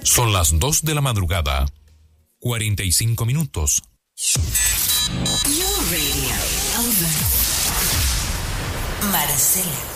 Son las 2 de la madrugada, 45 minutos. Your radio, over. Marcela.